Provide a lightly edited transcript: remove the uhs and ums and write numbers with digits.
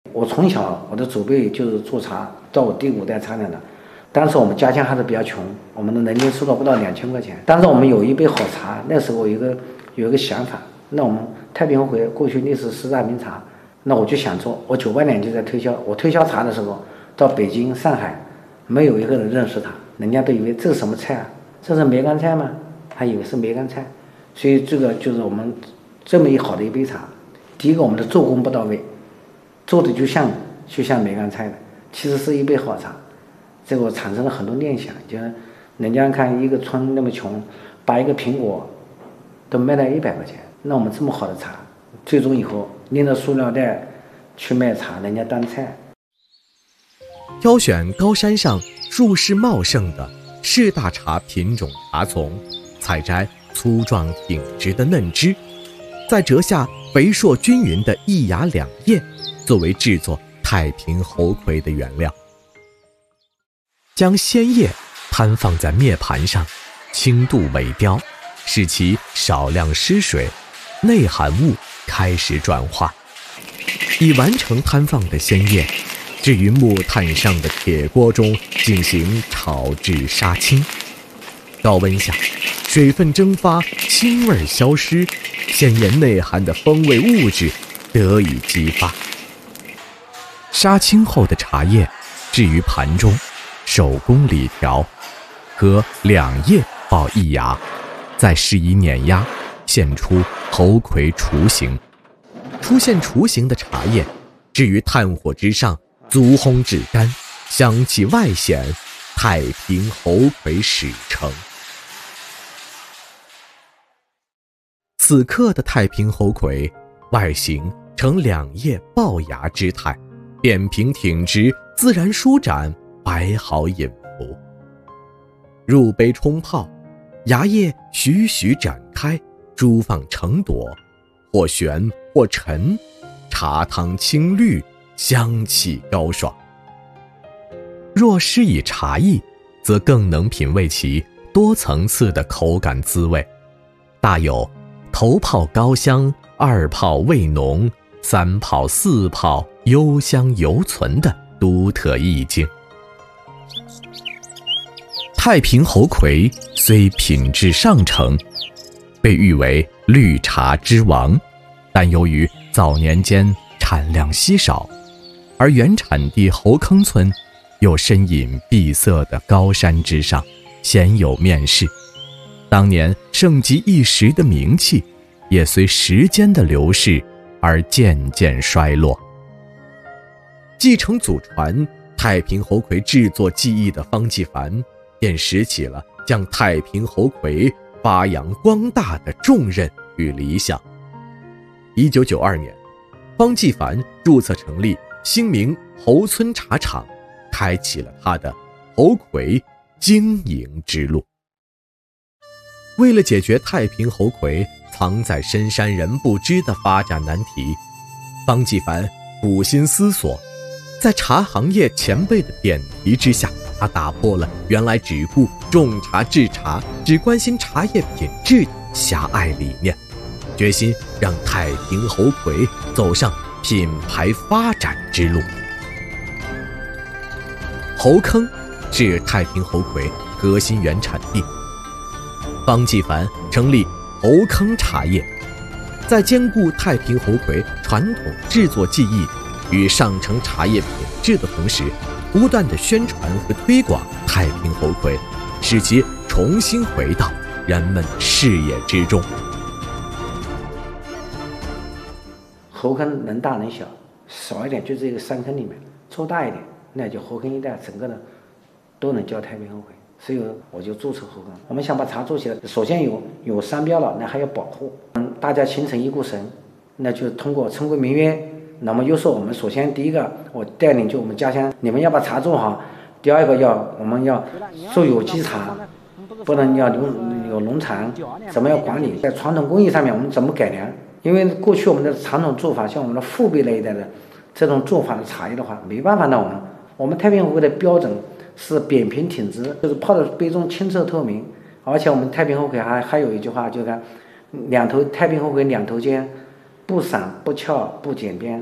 我从小我的祖辈就是做茶，到我第5代茶娘的。当时我们家乡还是比较穷，我们的人均收入不到2000块钱。但是我们有一杯好茶，那时候有一个想法，那我们太平会过去历史10大名茶，那我就想做。我98年就在推销，我推销茶的时候，到北京、上海，没有一个人认识它，人家都以为这是什么菜啊？这是梅干菜吗？还以为是梅干菜。所以这个就是我们这么好的一杯茶。第一个，我们的做工不到位，做的就像梅干菜的，其实是一杯好茶。这个我产生了很多念想，就是人家看一个村那么穷，把一个苹果都卖到100块钱，那我们这么好的茶，最终以后拎着塑料袋去卖茶，人家当菜。 挑选高山上树势茂盛的士大茶品种茶丛，采摘粗壮挺直的嫩枝，再折下肥硕均匀的一芽两叶，作为制作太平猴魁的原料。将鲜叶摊放在面盘上，轻度萎凋，使其少量失水，内含物开始转化。已完成摊放的鲜叶置于木炭上的铁锅中进行炒制杀青。高温下，水分蒸发，腥味消失，鲜叶内含的风味物质得以激发。杀青后的茶叶置于盘中，手工理调，和2叶抱1芽，再施以碾压，现出猴魁雏形。出现雏形的茶叶置于炭火之上，足烘至干，香气外显，太平猴魁始成。此刻的太平猴魁外形呈2叶抱芽之态，扁平挺直，自然舒展，摆好引服。入杯冲泡，芽叶徐徐展开，珠放成朵，或悬或沉，茶汤清绿，香气高爽。若施以茶艺，则更能品味其多层次的口感滋味，大有头泡高香，2泡味浓，3泡4泡幽香犹存的独特意境。太平猴魁虽品质上乘，被誉为绿茶之王，但由于早年间产量稀少，而原产地猴坑村又深隐闭塞的高山之上，鲜有面世。当年盛极一时的名气，也随时间的流逝而渐渐衰落。继承祖传太平猴魁制作技艺的方继凡，便拾起了将太平猴魁发扬光大的重任与理想。1992年，方继凡注册成立兴明猴村茶厂，开启了他的猴魁经营之路。为了解决太平猴魁藏在深山人不知的发展难题，方继凡苦心思索，在茶行业前辈的点题之下，他打破了原来只顾种茶制茶，只关心茶叶品质的狭隘理念，决心让太平猴魁走上品牌发展之路。猴坑是太平猴魁核心原产地，方继凡成立猴坑茶叶，在兼顾太平猴魁传统制作技艺与上乘茶叶品质的同时，不断地宣传和推广太平猴魁，使其重新回到人们视野之中。 猴坑能大能小，少一点就这个山坑里面，做大一点那就猴坑一带整个的都能叫太平猴魁。所以我就注册猴坑。我们想把茶做起来，首先有商标了，那还要保护，大家形成一股绳，那就通过称规民约。那么又说我们首先第一个，我带领就我们家乡，你们要把茶做好；第二个我们要做有机茶，不能要有农残，怎么要管理？在传统工艺上面我们怎么改良？因为过去我们的传统做法，像我们的父辈那一代的这种做法的茶叶的话，没办法让我们太平猴魁的标准是扁平挺直，就是泡在杯中清澈透明。而且我们太平猴魁还有一句话，就是太平猴魁2头尖，不散不翘不剪边。